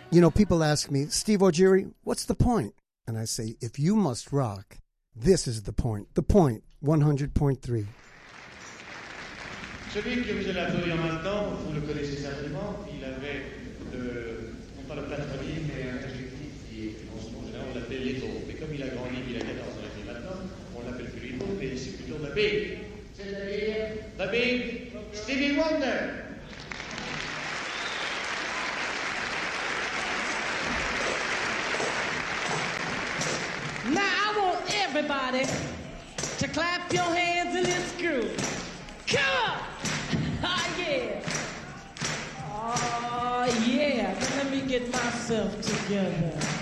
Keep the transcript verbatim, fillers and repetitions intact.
You know, people ask me, Steve O'Geary, what's the point? And I say, if you must rock, this is the point. The point, one hundred point three. Celui que vous allez applaudir maintenant, vous le connaissez certainement, il avait, le, non pas le patronyme, mais un adjectif qui, en ce moment général, on l'appelait Little. Mais comme il a grandi, il a quatorze ans et maintenant, on l'appelle plus Little, mais c'est plutôt The Big. C'est-à-dire The Big Stevie Wonder. Now I want everybody to clap your hands in this groove. Come on! Ah, yeah. Oh, yeah. Now let me get myself together.